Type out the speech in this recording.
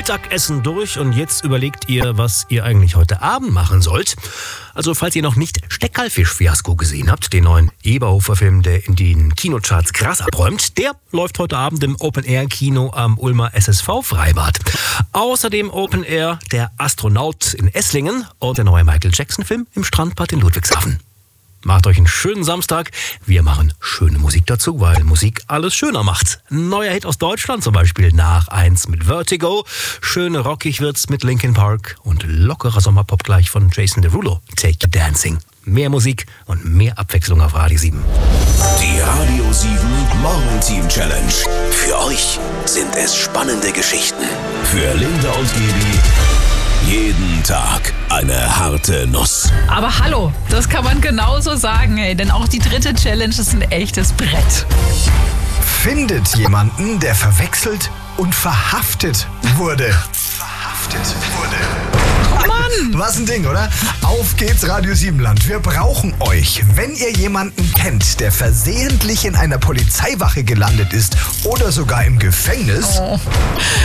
Mittagessen durch und jetzt überlegt ihr, was ihr eigentlich heute Abend machen sollt. Also falls ihr noch nicht Steckerlfisch-Fiasko gesehen habt, den neuen Eberhofer-Film, der in den Kinocharts krass abräumt, der läuft heute Abend im Open-Air-Kino am Ulmer SSV-Freibad. Außerdem Open-Air Der Astronaut in Esslingen und der neue Michael Jackson-Film im Strandbad in Ludwigshafen. Macht euch einen schönen Samstag. Wir machen schöne Musik dazu, weil Musik alles schöner macht. Neuer Hit aus Deutschland zum Beispiel Nach 1 mit Vertigo. Schöne rockig wird's mit Linkin Park und lockerer Sommerpop gleich von Jason Derulo. Take You Dancing. Mehr Musik und mehr Abwechslung auf Radio 7. Die Radio 7 Morgenteam Challenge. Für euch sind es spannende Geschichten. Für Linda und Gibi jeden Tag eine harte Nuss. Aber hallo, das kann man genauso sagen, ey, denn auch die dritte Challenge ist ein echtes Brett. Findet jemanden, der verwechselt und verhaftet wurde. Oh Mann! Was ein Ding, oder? Auf geht's, Radio 7-Land. Wir brauchen euch. Wenn ihr jemanden kennt, der versehentlich in einer Polizeiwache gelandet ist oder sogar im Gefängnis...